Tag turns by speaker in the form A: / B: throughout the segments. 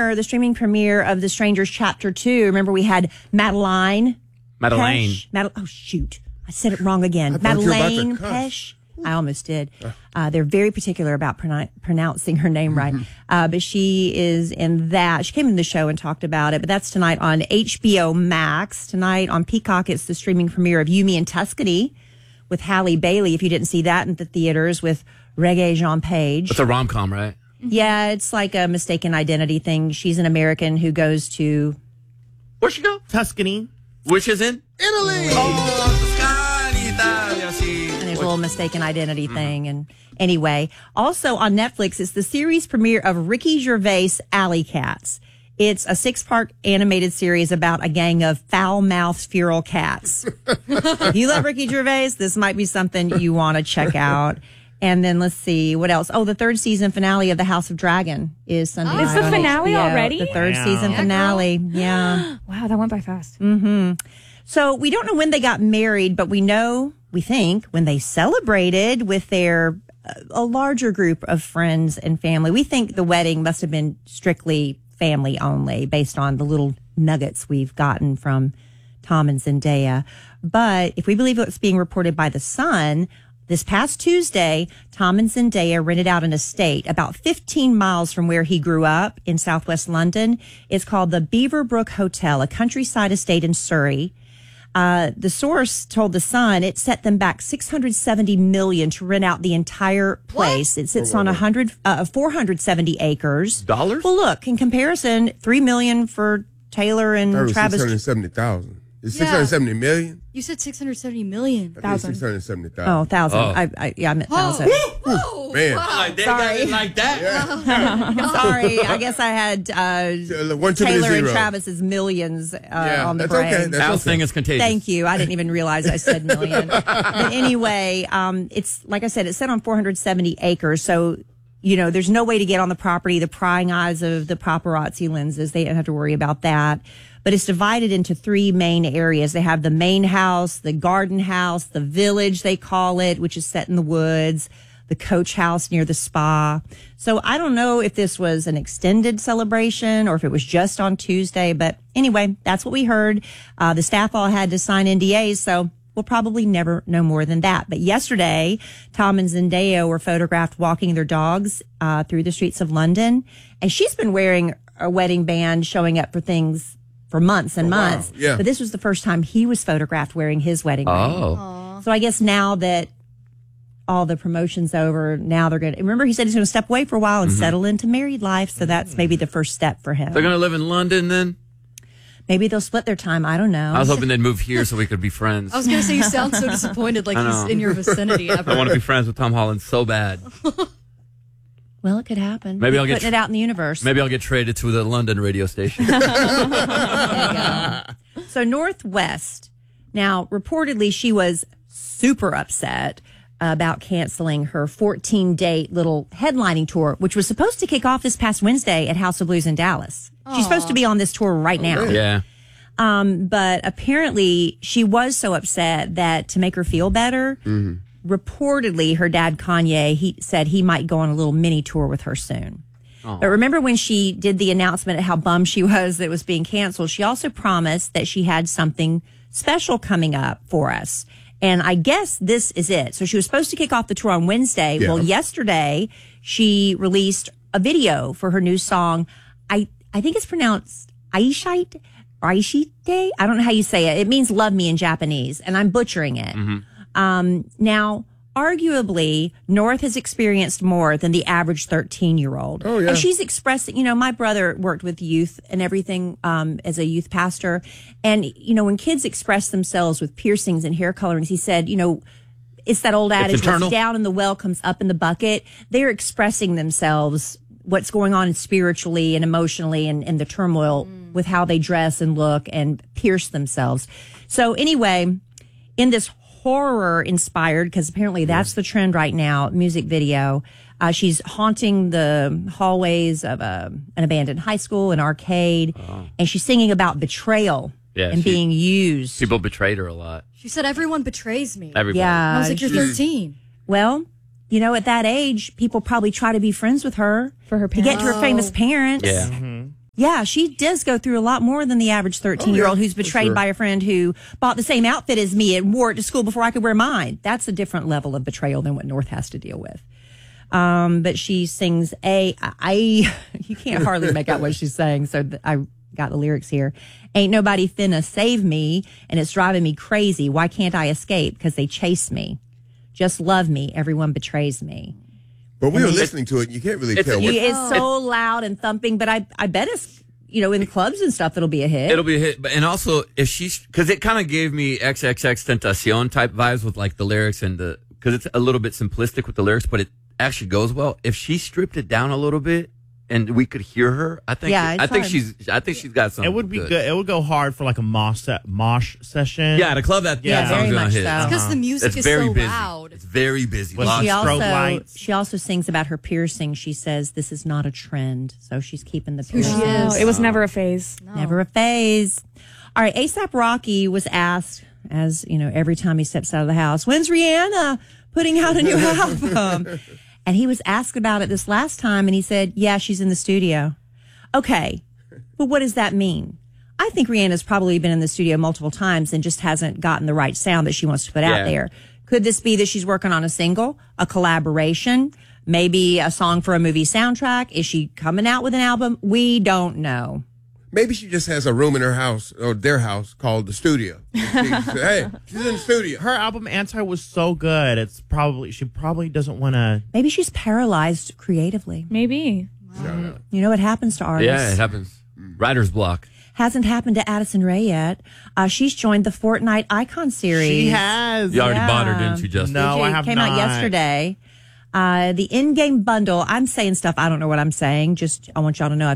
A: the streaming premiere of The Strangers Chapter 2. Remember, we had Madeleine. Oh, shoot. I said it wrong again. Madeleine Pesch. I almost did. They're very particular about pronouncing her name right. But she is in that. She came in the show and talked about it. But that's tonight on HBO Max. Tonight on Peacock, it's the streaming premiere of You, Me, and Tuscany with Halle Bailey. If you didn't see that in the theaters, with Regé-Jean Page.
B: It's a rom-com, right?
A: Yeah, it's like a mistaken identity thing. She's an American who goes to...
B: Where'd she go?
C: Tuscany.
B: Which is in?
C: Italy.
B: Oh, Tuscany, Italia, see.
A: And there's a little mistaken identity thing. And anyway, also on Netflix, it's the series premiere of Ricky Gervais' Alley Cats. It's a 6-part animated series about a gang of foul-mouthed feral cats. If you love Ricky Gervais, this might be something you want to check out. And then let's see, what else? Oh, the 3rd season finale of The House of Dragon is Sunday night.
D: It's the finale already?
A: The 3rd season finale. Yeah.
D: Wow, that went by fast.
A: So we don't know when they got married, but we think, when they celebrated with their a larger group of friends and family. We think the wedding must have been strictly family only based on the little nuggets we've gotten from Tom and Zendaya. But if we believe what's being reported by The Sun, this past Tuesday, Tom and Zendaya rented out an estate about 15 miles from where he grew up in southwest London. It's called the Beaverbrook Hotel, a countryside estate in Surrey. The source told The Sun it set them back $670 million to rent out the entire place. What? It sits on 470 acres.
B: Dollars?
A: Well, look, in comparison, $3 million for Taylor and Travis.
E: $670,000. It's $670 million.
F: You said $670 million.
E: $670,000.
A: Oh, 1,000.
B: Oh.
A: I meant 1,000.
E: Man.
B: Like, they
A: Sorry.
B: got it like that?
E: Yeah.
A: Sorry, I guess I had
E: One too many
A: Taylor and
E: zeros.
A: Travis's millions on the
E: that's
A: brain.
E: okay. That's
B: Al's
E: okay.
B: thing is contagious.
A: Thank you. I didn't even realize I said million. But anyway, it's like I said, it's set on 470 acres. So, there's no way to get on the property. The prying eyes of the paparazzi lenses, they don't have to worry about that. But it's divided into 3 main areas. They have the main house, the garden house, the village, they call it, which is set in the woods, the coach house near the spa. So I don't know if this was an extended celebration or if it was just on Tuesday. But anyway, that's what we heard. The staff all had to sign NDAs, so we'll probably never know more than that. But yesterday, Tom and Zendaya were photographed walking their dogs through the streets of London. And she's been wearing a wedding band, showing up for things for months and months.
E: Wow. Yeah.
A: But this was the first time he was photographed wearing his wedding ring.
B: Oh.
A: So I guess now that all the promotion's over, now they're going to... Remember, he said he's going to step away for a while and settle into married life. So that's maybe the first step for him.
B: They're going to live in London then?
A: Maybe they'll split their time. I don't know.
B: I was hoping they'd move here so we could be friends.
F: I was going to say, you sound so disappointed, like he's in your vicinity.
B: I want to be friends with Tom Holland so bad.
A: Well, it could happen.
B: Maybe I'll get
A: putting it out in the universe.
B: Maybe I'll get traded to the London radio station.
A: There you go. So Northwest. Now, reportedly, she was super upset about canceling her 14-date little headlining tour, which was supposed to kick off this past Wednesday at House of Blues in Dallas. She's supposed to be on this tour right now.
B: Yeah.
A: But apparently, she was so upset that to make her feel better, reportedly, her dad, Kanye, he said he might go on a little mini tour with her soon. But remember when she did the announcement at how bummed she was that it was being canceled, she also promised that she had something special coming up for us. And I guess this is it. So she was supposed to kick off the tour on Wednesday.
E: Yeah.
A: Well, yesterday, she released a video for her new song. I think it's pronounced Aishite. I don't know how you say it. It means love me in Japanese, and I'm butchering it. Now, arguably, North has experienced more than the average 13-year-old.
E: Oh, yeah.
A: And she's expressing, my brother worked with youth and everything as a youth pastor. And, when kids express themselves with piercings and hair colorings, he said, it's that old adage, what's down in the well comes up in the bucket. They're expressing themselves, what's going on spiritually and emotionally and the turmoil with how they dress and look and pierce themselves. So anyway, in this horror inspired, because apparently that's the trend right now, music video, she's haunting the hallways of an abandoned high school, an arcade, and she's singing about betrayal and being used.
B: People betrayed her a lot.
F: She said, everyone betrays me.
B: Everybody.
A: Yeah.
F: I was like, you're 13.
A: Well, at that age, people probably try to be friends with her
D: For her
A: to get
D: parents.
A: to her famous parents.
B: Yeah.
A: Yeah, she does go through a lot more than the average 13-year-old who's betrayed
E: sure.
A: by a friend who bought the same outfit as me and wore it to school before I could wear mine. That's a different level of betrayal than what North has to deal with. But she sings you can't hardly make out what she's saying, so I got the lyrics here. Ain't nobody finna save me, and it's driving me crazy. Why can't I escape? Because they chase me. Just love me. Everyone betrays me.
E: But we were listening to it. You can't really tell what.
A: It's so loud and thumping, but I bet it's, in clubs and stuff, it'll be a hit.
B: It'll be a hit. And also, if she's, because it kind of gave me XXX Tentacion type vibes with like the lyrics and because it's a little bit simplistic with the lyrics, but it actually goes well. If she stripped it down a little bit and we could hear her, I think she's got something.
C: It would be good. It would go hard for like a mosh session.
B: Yeah, to club that.
A: Yeah, very
B: song's gonna
A: much
B: hit.
A: so.
F: Because the music
B: It's
F: is
B: very
F: so
B: busy.
F: loud.
B: It's very busy.
C: With
B: Lots
C: strobe
B: of
C: lights.
A: She also sings about her piercing. She says this is not a trend, so she's keeping the
F: who she
A: piercing.
F: is.
D: It was never a phase.
A: Never a phase. All right, A$AP Rocky was asked, as every time he steps out of the house, when's Rihanna putting out a new album? And he was asked about it this last time, and he said, yeah, she's in the studio. Okay, but what does that mean? I think Rihanna's probably been in the studio multiple times and just hasn't gotten the right sound that she wants to put out there. Could this be that she's working on a single, a collaboration, maybe a song for a movie soundtrack? Is she coming out with an album? We don't know.
E: Maybe she just has a room in her house or their house called the studio. Hey, she's in the studio.
C: Her album Anti was so good. She probably doesn't want to.
A: Maybe she's paralyzed creatively.
D: Maybe.
A: You know what happens to artists?
B: Yeah, it happens. Writer's block.
A: Hasn't happened to Addison Rae yet. She's joined the Fortnite Icon series.
C: She has.
B: You already bought her, didn't you, Justin?
C: No, I have
A: Came
C: not.
A: out yesterday. The in-game bundle. I'm saying stuff I don't know what I'm saying. Just I want y'all to know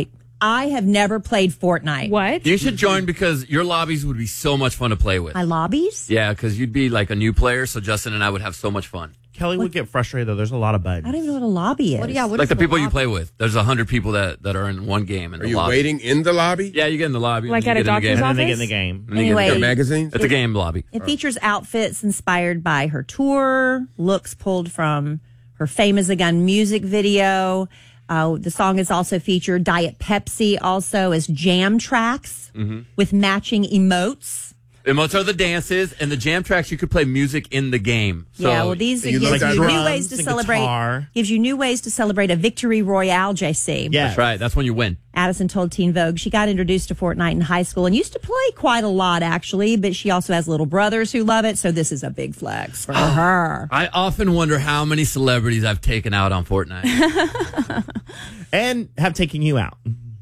A: I have never played Fortnite.
D: What?
B: You should join because your lobbies would be so much fun to play with.
A: My lobbies?
B: Yeah, because you'd be like a new player, so Justin and I would have so much fun.
C: Kelly would get frustrated though. There's a lot of buttons.
A: I don't even know what a lobby is.
F: What
B: Like
F: is
B: the people you
F: lobby?
B: play with. There's 100 people that are in one game in
E: Are
B: the
E: you
B: lobby.
E: waiting in the lobby?
B: Yeah, you get in the lobby.
D: Like
B: and
D: at
B: you
D: a
B: get in the
D: doctor's
B: game.
C: And then they get in
D: office?
C: the game.
B: And you get in the
A: Anyway.
B: game.
E: Magazines?
B: It's a game lobby.
A: It features outfits inspired by her tour, looks pulled from her Fame as a Gun music video. The song is also featured Diet Pepsi also as jam tracks with matching emotes.
B: Emotes are the dances, and the jam tracks you could play music in the game. So
A: Yeah, well, these
E: you
A: gives
E: look at
A: you new
C: drums
A: ways to
C: and
A: celebrate.
C: guitar.
A: Gives you new ways to celebrate a victory royale. JC.
C: Yeah.
B: that's right. That's when you win.
A: Addison told Teen Vogue she got introduced to Fortnite in high school and used to play quite a lot, actually. But she also has little brothers who love it, so this is a big flex for her.
B: I often wonder how many celebrities I've taken out on Fortnite.
C: And have taken you out.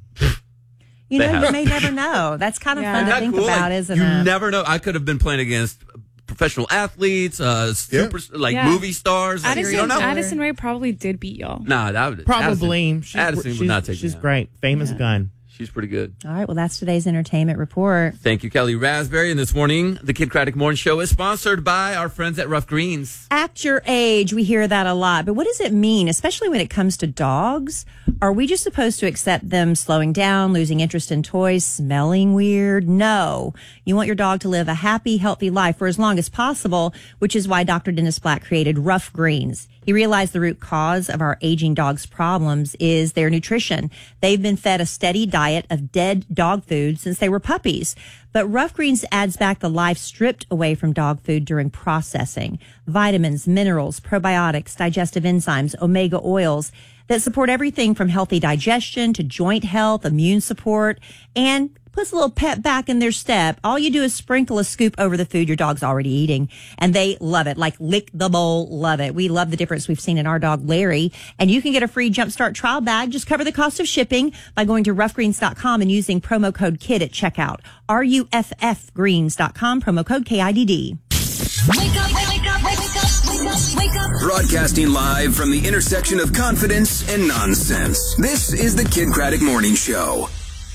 A: You know,
B: They
A: you
B: have.
A: may never know. That's kind of
D: Yeah.
A: fun to
B: Isn't that
A: think
B: cool?
A: about,
B: Like,
A: isn't
B: you
A: it?
B: never know. I could have been playing against professional athletes,
D: Yeah.
B: movie stars. Like, you don't know.
D: Addison Rae probably did beat y'all.
B: Nah, that would
C: Probably.
B: Addison would not take
C: She's
B: me out.
C: great. Fame as a gun.
B: She's pretty good.
A: All right, well, that's today's entertainment report.
B: Thank you, Kelly Raspberry. And this morning, the Kid Craddock Morning Show is sponsored by our friends at Rough Greens.
A: Act your age. We hear that a lot. But what does it mean, especially when it comes to dogs? Are we just supposed to accept them slowing down, losing interest in toys, smelling weird? No. You want your dog to live a happy, healthy life for as long as possible, which is why Dr. Dennis Black created Rough Greens. He realized the root cause of our aging dogs' problems is their nutrition. They've been fed a steady diet of dead dog food since they were puppies. But Rough Greens adds back the life stripped away from dog food during processing. Vitamins, minerals, probiotics, digestive enzymes, omega oils that support everything from healthy digestion to joint health, immune support, and puts a little pep back in their step. All you do is sprinkle a scoop over the food your dog's already eating, and they love it. Like lick the bowl, love it. We love the difference we've seen in our dog, Larry. And you can get a free Jumpstart trial bag. Just cover the cost of shipping by going to roughgreens.com and using promo code KID at checkout. RUFFgreens.com, promo code KIDD.
G: Wake up, wake up, wake up, wake up, wake up.
H: Broadcasting live from the intersection of confidence and nonsense. This is the Kid Craddock Morning Show.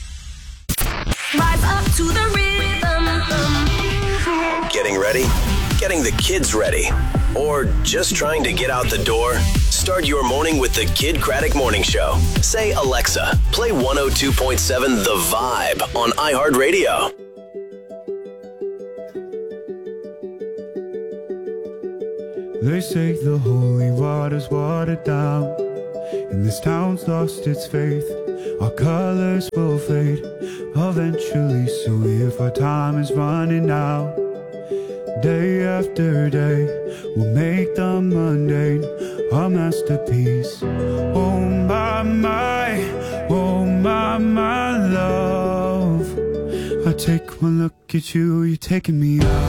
G: Rise up to the rhythm.
I: Getting ready? Getting the kids ready? Or just trying to get out the door? Start your morning with the Kid Craddock Morning Show. Say, Alexa, play 102.7 The Vibe on iHeartRadio.
J: They say the holy water's watered down, and this town's lost its faith. our colors will fade eventually. So if our time is running out, day after day, we'll make the mundane a masterpiece. Oh my, my love. I take one look at you, you're taking me out.